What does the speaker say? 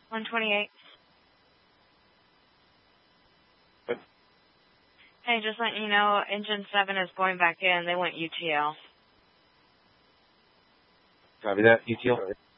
128. Hey, just letting you know, engine 7 is going back in. They went UTL. Copy that, UTL.